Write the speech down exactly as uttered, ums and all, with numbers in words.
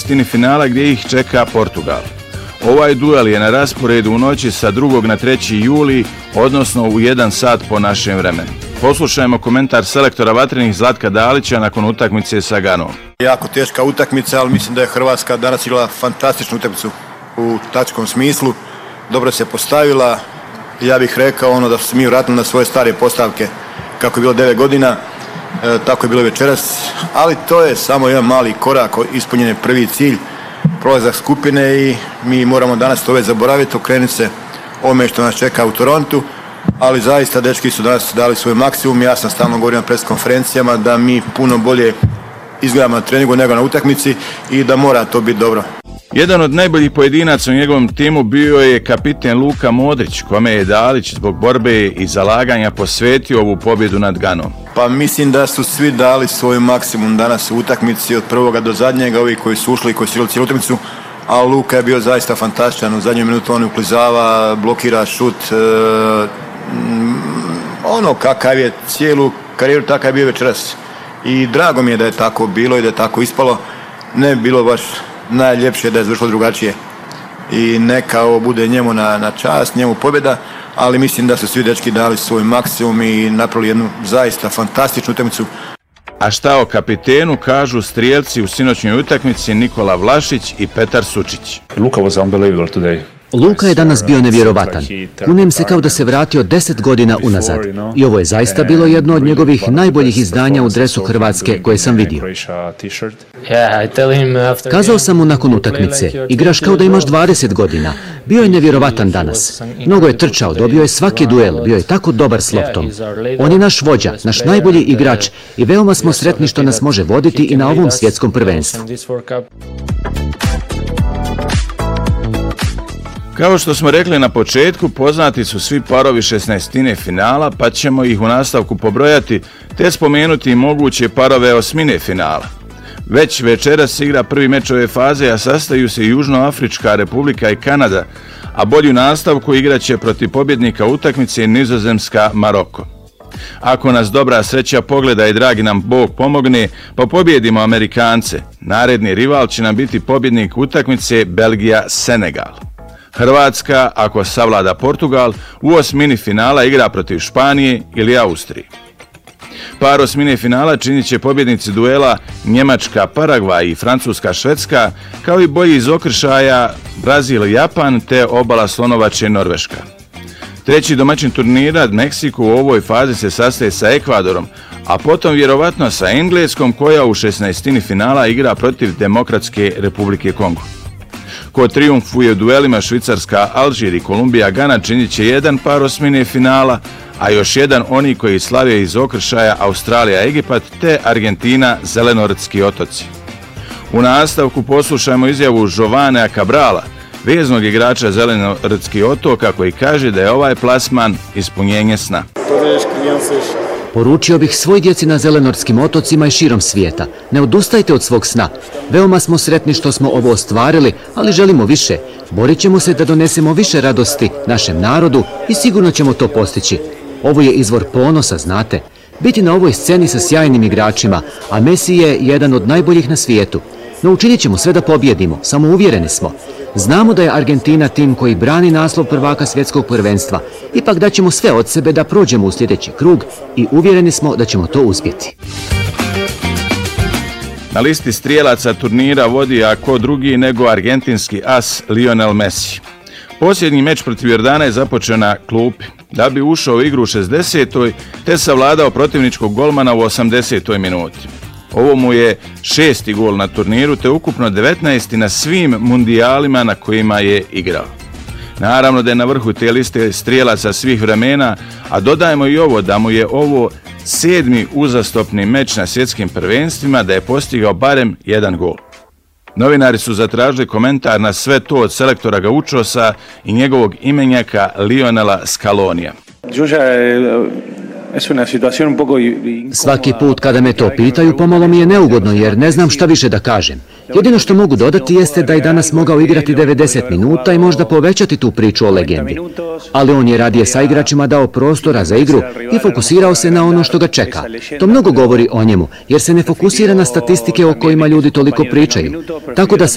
šesnaestini finala gdje ih čeka Portugal. Ovaj duel je na rasporedu u noći sa drugog na treći juli, odnosno u jedan sat po našem vremenu. Poslušajmo komentar selektora Vatrenih Zlatka Dalića nakon utakmice sa Ganom. Jako teška utakmica, ali mislim da je Hrvatska danas igrala fantastičnu utakmicu u taktičkom smislu. Dobro se postavila. Ja bih rekao ono da su mi vratili na svoje stare postavke kako je bilo devet godina, e, tako je bilo večeras, ali to je samo jedan mali korak, ispunjen je prvi cilj, prolazak skupine i mi moramo danas to već zaboraviti, okrenuti se ovome što nas čeka u Torontu, ali zaista dečki su danas dali svoj maksimum. Ja sam stalno govorio na pres konferencijama da mi puno bolje izgledamo na treningu nego na utakmici i da mora to biti dobro. Jedan od najboljih pojedinaca u njegovom timu bio je kapiten Luka Modrić, kome je Dalić zbog borbe i zalaganja posvetio ovu pobjedu nad Ganom. Pa mislim da su svi dali svoj maksimum danas u utakmici od prvoga do zadnjega, ovi koji su ušli i koji su igrali cijelu utakmicu, a Luka je bio zaista fantastičan. U zadnjoj minutu on uklizava, blokira šut, e, ono kakav je cijelu karijeru, takav je bio večeras. I drago mi je da je tako bilo i da je tako ispalo. Ne bi bilo baš najljepše da je završilo drugačije. I neka ovo bude njemu na, na čast, njemu pobjeda, ali mislim da su svi dečki dali svoj maksimum i napravili jednu zaista fantastičnu utakmicu. A šta o kapitenu kažu strijelci u sinoćnjoj utakmici Nikola Vlašić i Petar Sučić? Luka was unbelievable today. Luka je danas bio nevjerovatan. Kunem se kao da se vratio deset godina unazad. I ovo je zaista bilo jedno od njegovih najboljih izdanja u dresu Hrvatske koje sam vidio. Kazao sam mu nakon utakmice, igraš kao da imaš dvadeset godina. Bio je nevjerovatan danas. Mnogo je trčao, dobio je svaki duel, bio je tako dobar s loptom. On je naš vođa, naš najbolji igrač i veoma smo sretni što nas može voditi i na ovom svjetskom prvenstvu. Kao što smo rekli na početku, poznati su svi parovi šesnaestine finala, pa ćemo ih u nastavku pobrojati, te spomenuti moguće parove osmine finala. Već večeras igra prvi meč ove faze, a sastaju se Južnoafrička republika i Kanada, a bolju nastavku igraće protiv pobjednika utakmice Nizozemska Maroko. Ako nas dobra sreća pogleda i dragi nam Bog pomogne, pa pobjedimo Amerikance, naredni rival će nam biti pobjednik utakmice Belgija-Senegal. Hrvatska, ako savlada Portugal, u osmini finala igra protiv Španije ili Austrije. Par osmine finala činit će pobjednici duela Njemačka-Paragvaj i Francuska-Švedska, kao i bolji iz okršaja Brazil-Japan te obala Slonovače Norveška. Treći domaćin turnira Meksiko u ovoj fazi se sastaje sa Ekvadorom, a potom vjerovatno sa Engleskom koja u šesnaestini finala igra protiv Demokratske republike Kongo. Ko trijumfuje u duelima Švicarska-Alžir i Kolumbija-Gana činit će jedan par osmine finala, a još jedan oni koji slave iz okršaja Australija-Egipat te Argentina-Zelenorodski otoci. U nastavku poslušajmo izjavu Jovanea Cabrala, veznog igrača Zelenorodskih otoka, koji kaže da je ovaj plasman ispunjenje sna. Poručio bih svoj djeci na Zelenorskim otocima i širom svijeta. Ne odustajte od svog sna. Veoma smo sretni što smo ovo ostvarili, ali želimo više. Borit ćemo se da donesemo više radosti našem narodu i sigurno ćemo to postići. Ovo je izvor ponosa, znate. Biti na ovoj sceni sa sjajnim igračima, a Messi je jedan od najboljih na svijetu. No učinit ćemo sve da pobjedimo, samo uvjereni smo. Znamo da je Argentina tim koji brani naslov prvaka svjetskog prvenstva. Ipak daćemo sve od sebe da prođemo u sljedeći krug i uvjereni smo da ćemo to uspjeti. Na listi strijelaca turnira vodi a ko drugi nego argentinski as Lionel Messi. Posljednji meč protiv Jordana je započeo na klupi, da bi ušao u igru u šezdesetoj te savladao protivničkog golmana u osamdesetoj minuti. Ovo mu je šesti gol na turniru te ukupno devetnaesti na svim mundijalima na kojima je igrao. Naravno da je na vrhu te liste strijelaca svih vremena, a dodajemo i ovo da mu je ovo sedmi uzastopni meč na svjetskim prvenstvima, da je postigao barem jedan gol. Novinari su zatražili komentar na sve to od selektora Gauchosa i njegovog imenjaka Lionela Scalonija. Svaki put kada me to pitaju, pomalo mi je neugodno jer ne znam šta više da kažem. Jedino što mogu dodati jeste da je danas mogao igrati devedeset minuta i možda povećati tu priču o legendi. Ali on je radije sa igračima dao prostora za igru i fokusirao se na ono što ga čeka. To mnogo govori o njemu jer se ne fokusira na statistike o kojima ljudi toliko pričaju. Tako da